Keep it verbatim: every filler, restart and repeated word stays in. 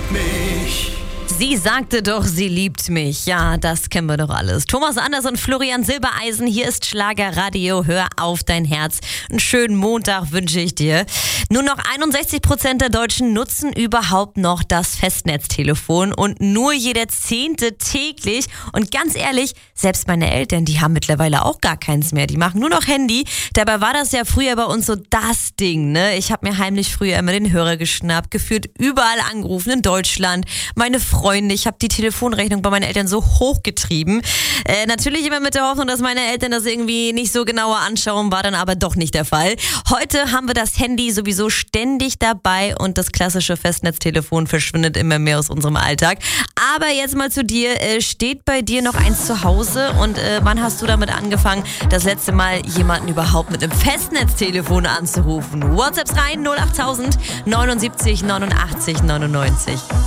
liebt mich. Sie sagte doch, sie liebt mich. Ja, das kennen wir doch alles. Thomas Anders und Florian Silbereisen, hier ist Schlagerradio. Hör auf dein Herz. Einen schönen Montag wünsche ich dir. Nur noch einundsechzig Prozent der Deutschen nutzen überhaupt noch das Festnetztelefon und nur jeder Zehnte täglich. Und ganz ehrlich, selbst meine Eltern, die haben mittlerweile auch gar keins mehr. Die machen nur noch Handy. Dabei war das ja früher bei uns so das Ding, ne? Ich habe mir heimlich früher immer den Hörer geschnappt, gefühlt überall angerufen in Deutschland. Meine Freunde, ich habe die Telefonrechnung bei meinen Eltern so hochgetrieben. Äh, natürlich immer mit der Hoffnung, dass meine Eltern das irgendwie nicht so genauer anschauen, war dann aber doch nicht der Fall. Heute haben wir das Handy sowieso ständig dabei und das klassische Festnetztelefon verschwindet immer mehr aus unserem Alltag. Aber jetzt mal zu dir, äh, steht bei dir noch eins zu Hause und äh, wann hast du damit angefangen, das letzte Mal jemanden überhaupt mit einem Festnetztelefon anzurufen? WhatsApps rein null acht tausend neunundsiebzig neunundachtzig neunundneunzig.